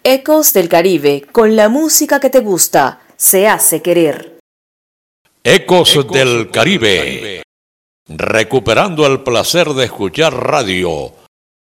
Ecos del Caribe, con la música que te gusta, se hace querer. Ecos del Caribe, recuperando el placer de escuchar radio